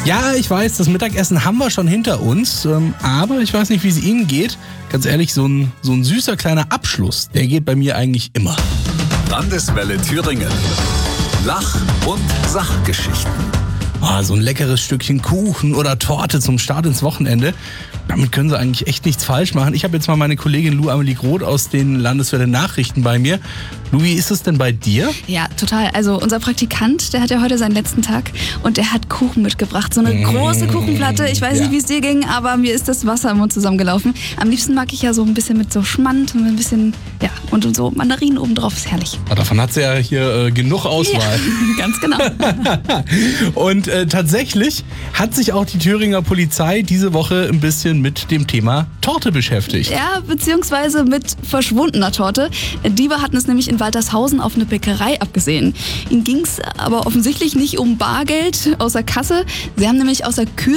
Ja, ich weiß, das Mittagessen haben wir schon hinter uns, aber ich weiß nicht, wie es Ihnen geht. Ganz ehrlich, so ein süßer kleiner Abschluss, der geht bei mir eigentlich immer. Landeswelle Thüringen. Lach- und Sachgeschichten. So ein leckeres Stückchen Kuchen oder Torte zum Start ins Wochenende. Damit können Sie eigentlich echt nichts falsch machen. Ich habe jetzt mal meine Kollegin Lou Amelie Groth aus den Landeswelle Nachrichten bei mir. Lou, wie ist es denn bei dir? Ja, total. Also unser Praktikant, der hat ja heute seinen letzten Tag und der hat Kuchen mitgebracht. So eine große Kuchenplatte. Ich weiß nicht, wie es dir ging, aber mir ist das Wasser im Mund zusammengelaufen. Am liebsten mag ich ja so ein bisschen mit so Schmand und ein bisschen, ja, und so Mandarinen obendrauf. Ist herrlich. Davon hat sie ja hier genug Auswahl. Ja, ganz genau. Und tatsächlich hat sich auch die Thüringer Polizei diese Woche ein bisschen mit dem Thema Torte beschäftigt. Ja, beziehungsweise mit verschwundener Torte. Diebe hatten es nämlich in Waltershausen auf eine Bäckerei abgesehen. Ihnen ging es aber offensichtlich nicht um Bargeld aus der Kasse. Sie haben nämlich aus der